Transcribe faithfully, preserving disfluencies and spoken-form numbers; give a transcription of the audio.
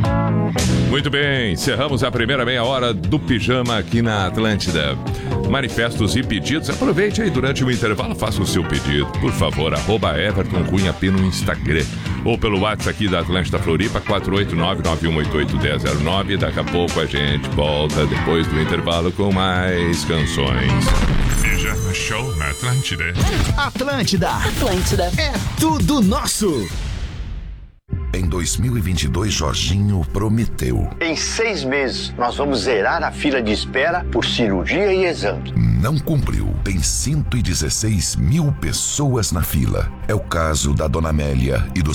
Muito bem, encerramos a primeira meia hora do Pijama aqui na Atlântida. Manifestos e pedidos, aproveite aí durante o intervalo, faça o seu pedido, por favor, arroba Everton Cunha P no Instagram, ou pelo WhatsApp aqui da Atlântida Floripa, quatro oito nove, nove um oito oito, um zero zero nove. Daqui a pouco a gente volta depois do intervalo com mais canções. Pijama Show na Atlântida. Atlântida. Atlântida. É tudo nosso. Em dois mil e vinte e dois, Jorginho prometeu. Em seis meses, nós vamos zerar a fila de espera por cirurgia e exame. Não cumpriu. Tem cento e dezesseis mil pessoas na fila. É o caso da Dona Amélia e do